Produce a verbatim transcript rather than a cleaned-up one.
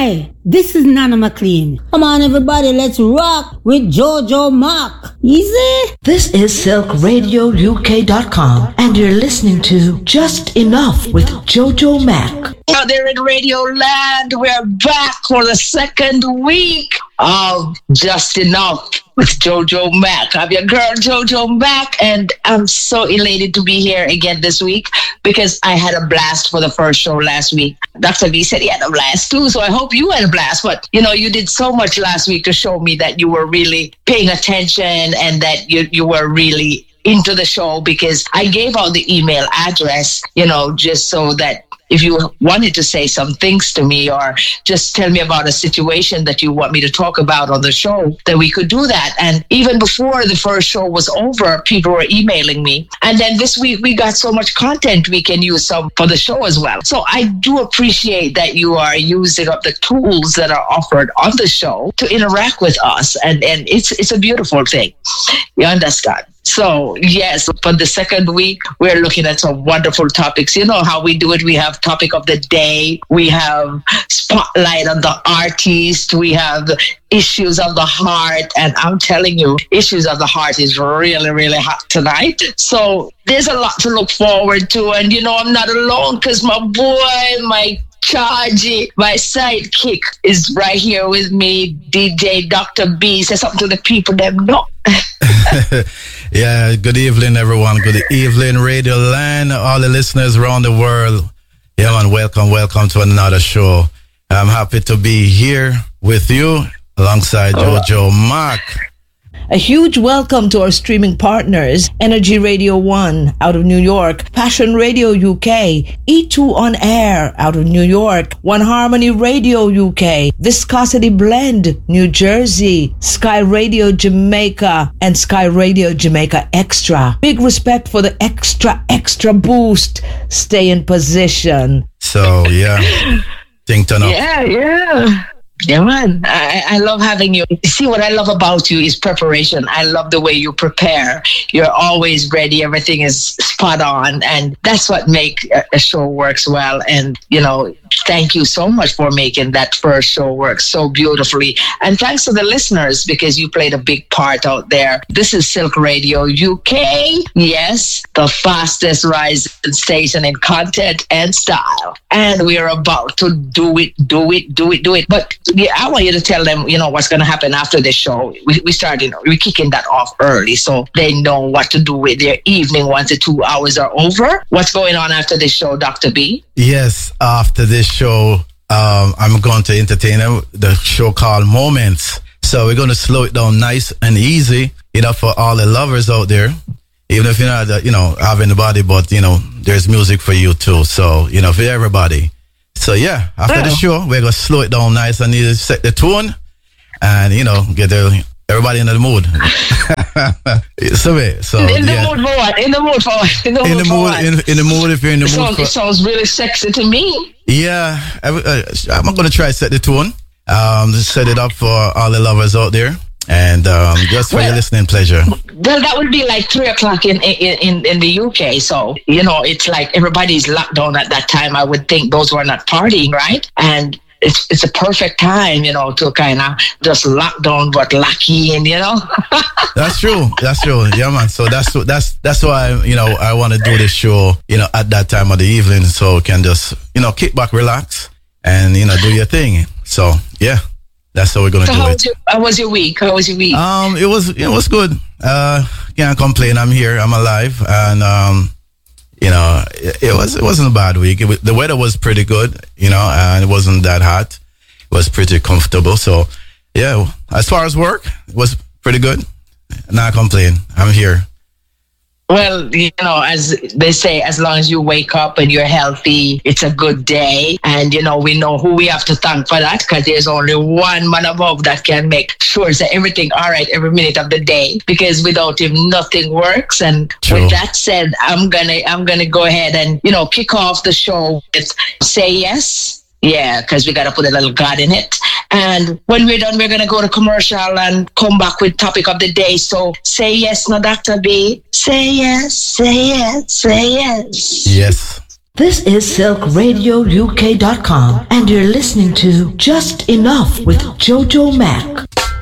Hi, this is Nana McLean. Come on, everybody, let's rock with Jojo Mock. Easy? This is silk radio U K dot com, and you're listening to Just Enough with Jojo Mack. Out there in Radio Land, we're back for the second week of Just Enough with Jojo Mack. I'm your girl, Jojo Mack, and I'm so elated to be here again this week because I had a blast for the first show last week. Doctor B said he had a blast too, so I hope you had a blast. But, you know, you did so much last week to show me that you were really paying attention and that you, you were really into the show, because I gave out the email address, you know, just so that if you wanted to say some things to me or just tell me about a situation that you want me to talk about on the show, then we could do that. And even before the first show was over, people were emailing me. And then this week we got so much content we can use some for the show as well. So I do appreciate that you are using up the tools that are offered on the show to interact with us. And, and it's it's a beautiful thing. You understand? So, yes, for the second week, we're looking at some wonderful topics. You know how we do it. We have topic of the day. We have spotlight on the artist. We have issues of the heart. And I'm telling you, issues of the heart is really, really hot tonight. So there's a lot to look forward to. And, you know, I'm not alone because my boy, my Chargy, my sidekick, is right here with me. D J Doctor B. Say something to the people that know. Yeah, good evening, everyone. Good evening, Radio Land, all the listeners around the world. Yeah, man, welcome, welcome to another show. I'm happy to be here with you alongside oh. Jojo Mack. A huge welcome to our streaming partners, Energy Radio One out of New York, Passion Radio U K, E two On Air out of New York, One Harmony Radio U K, Viscosity Blend New Jersey, Sky Radio Jamaica, and Sky Radio Jamaica Extra. Big respect for the extra, extra boost. Stay in position. So, yeah, think to know. Yeah, yeah. Yeah, man, I, I love having you. See, what I love about you is preparation. I love the way you prepare. You're always ready. Everything is spot on. And that's what makes a show works well. And, you know, thank you so much for making that first show work so beautifully. And thanks to the listeners, because you played a big part out there. This is Silk Radio U K. Yes, the fastest rising station in content and style. And we're about to do it, do it, do it, do it. But yeah, I want you to tell them, you know, what's going to happen after the show. We we started, we're kicking that off early so they know what to do with their evening once the two hours are over. What's going on after this show, Doctor B? Yes, after this show, um, I'm going to entertain the show called Moments. So we're going to slow it down nice and easy, you know, for all the lovers out there. Even if you're not, you know, having the body, but, you know, there's music for you too. So, you know, for everybody. So, yeah, after the show, we're going to slow it down nice and easy, set the tone and, you know, get the, everybody in the mood. so, so, in the yeah. mood for what? In the mood for what? In the mood, in the for mood, what? in, in the mood, if you're in the it mood. Sounds, For, it sounds really sexy to me. Yeah, I, uh, I'm going to try to set the tone, um, set it up for all the lovers out there. And um, just for well, your listening pleasure. Well, that would be like three o'clock in, in in in the U K. So, you know, it's like everybody's locked down at that time. I would think those who are not partying, right? And it's it's a perfect time, you know, to kind of just lock down but lucky in, you know. That's true. That's true. Yeah, man. So that's that's that's why, you know, I want to do this show, you know, at that time of the evening, so we can just, you know, kick back, relax, and, you know, do your thing. So yeah. That's how we're gonna so do how it. Was your, how was your week? How was your week? Um, it was it was good. Uh, can't complain. I'm here. I'm alive, and um, you know, it, it was it wasn't a bad week. It was, the weather was pretty good, you know, and it wasn't that hot. It was pretty comfortable. So, yeah, as far as work, it was pretty good. Not complain. I'm here. Well, you know, as they say, as long as you wake up and you're healthy, it's a good day. And, you know, we know who we have to thank for that, because there's only one man above that can make sure that everything all right every minute of the day, because without him, nothing works. And True. With that said, I'm going to I'm gonna go ahead and, you know, kick off the show with Say Yes. Yeah, because we got to put a little God in it. And when we're done, we're going to go to commercial and come back with topic of the day. So say yes, no, Doctor B. Say yes, say yes, say yes. Yes. This is silk radio U K dot com, and you're listening to Just Enough with Jojo Mack.